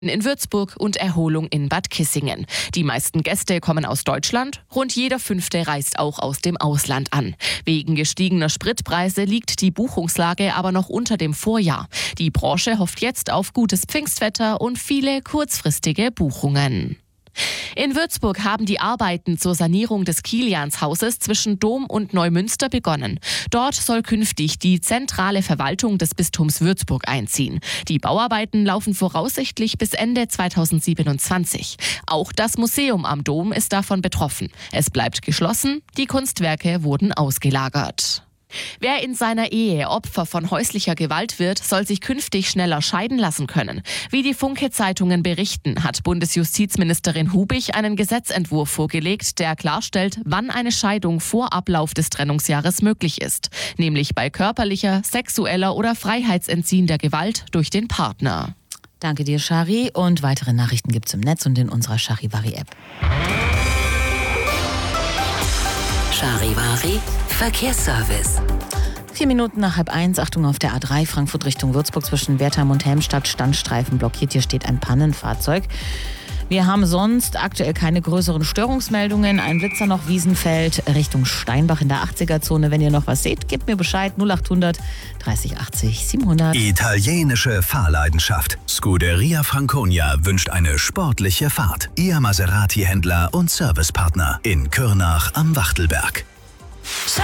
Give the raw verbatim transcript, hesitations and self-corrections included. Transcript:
in Würzburg und Erholung in Bad Kissingen. Die meisten Gäste kommen aus Deutschland, rund jeder Fünfte reist auch aus dem Ausland an. Wegen gestiegener Spritpreise liegt die Buchungslage aber noch unter dem Vorjahr. Die Branche hofft jetzt auf gutes Pfingstwetter und viele kurzfristige Buchungen. In Würzburg haben die Arbeiten zur Sanierung des Kilianshauses zwischen Dom und Neumünster begonnen. Dort soll künftig die zentrale Verwaltung des Bistums Würzburg einziehen. Die Bauarbeiten laufen voraussichtlich bis Ende zweitausendsiebenundzwanzig. Auch das Museum am Dom ist davon betroffen. Es bleibt geschlossen, die Kunstwerke wurden ausgelagert. Wer in seiner Ehe Opfer von häuslicher Gewalt wird, soll sich künftig schneller scheiden lassen können. Wie die Funke-Zeitungen berichten, hat Bundesjustizministerin Hubich einen Gesetzentwurf vorgelegt, der klarstellt, wann eine Scheidung vor Ablauf des Trennungsjahres möglich ist. Nämlich bei körperlicher, sexueller oder freiheitsentziehender Gewalt durch den Partner. Danke dir, Shari. Und weitere Nachrichten gibt's im Netz und in unserer Charivari-App. Charivari Verkehrsservice. Vier Minuten nach halb eins, Achtung auf der A drei, Frankfurt Richtung Würzburg zwischen Wertheim und Helmstadt, Standstreifen blockiert. Hier steht ein Pannenfahrzeug. Wir haben sonst aktuell keine größeren Störungsmeldungen. Ein Blitzer noch Wiesenfeld Richtung Steinbach in der achtziger-Zone. Wenn ihr noch was seht, gebt mir Bescheid. null achthundert dreißig achtzig siebenhundert. Italienische Fahrleidenschaft. Scuderia Franconia wünscht eine sportliche Fahrt. Ihr Maserati-Händler und Servicepartner in Kürnach am Wachtelberg.